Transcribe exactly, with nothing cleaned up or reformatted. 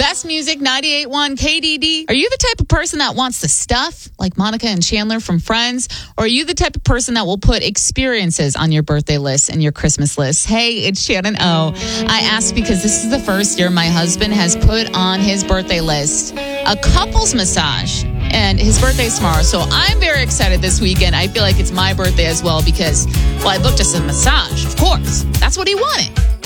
best music, ninety-eight point one K D D. Are you the type of person that wants the stuff, like Monica and Chandler from Friends? Or are you the type of person that will put experiences on your birthday list and your Christmas list? Hey, it's Shannon O. I asked because this is the first year my husband has put on his birthday list a couples massage. And his birthday's tomorrow, so I'm very excited this weekend. I feel like it's my birthday as well because, well, I booked us a massage, of course. That's what he wanted.